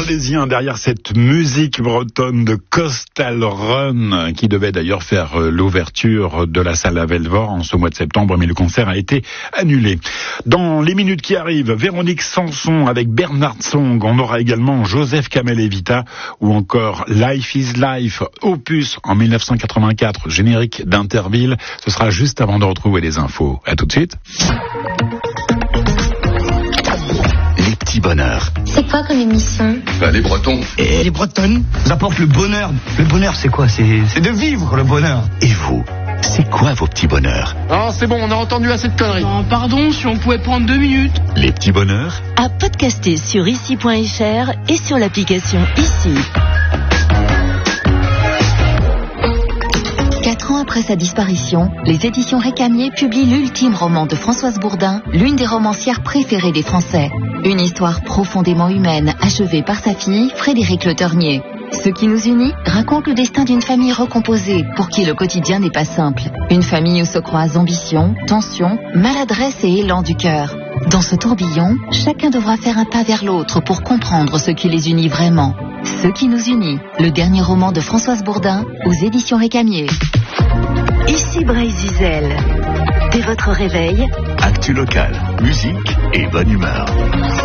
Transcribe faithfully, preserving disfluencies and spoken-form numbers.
Valaisien derrière cette musique bretonne de Coastal Run qui devait d'ailleurs faire l'ouverture de la salle à Velvor en ce mois de septembre, mais le concert a été annulé. Dans les minutes qui arrivent, Véronique Sanson avec Bernard Song, on aura également Joseph Kamel-Evita ou encore Life is Life, opus en mille neuf cent quatre-vingt-quatre, générique d'Interville. Ce sera juste avant de retrouver les infos. À tout de suite. Les petits bonheurs. C'est quoi comme émission? Bah, les Bretons. Et les Bretonnes nous apportent le bonheur. Le bonheur, c'est quoi? C'est, c'est de vivre, le bonheur. Et vous, c'est quoi vos petits bonheurs? Ah, c'est bon, on a entendu assez de conneries. Oh, pardon, si on pouvait prendre deux minutes. Les petits bonheurs à podcaster sur ici point f r et sur l'application Ici. Quatre ans après sa disparition, les éditions Récamier publient l'ultime roman de Françoise Bourdin, l'une des romancières préférées des Français. Une histoire profondément humaine, achevée par sa fille, Frédérique Le Ternier. Ce qui nous unit raconte le destin d'une famille recomposée, pour qui le quotidien n'est pas simple. Une famille où se croisent ambition, tension, maladresse et élan du cœur. Dans ce tourbillon, chacun devra faire un pas vers l'autre pour comprendre ce qui les unit vraiment. Ce qui nous unit, le dernier roman de Françoise Bourdin, aux éditions Récamier. Ici Brésil. Dès votre réveil, actu local, musique et bonne humeur.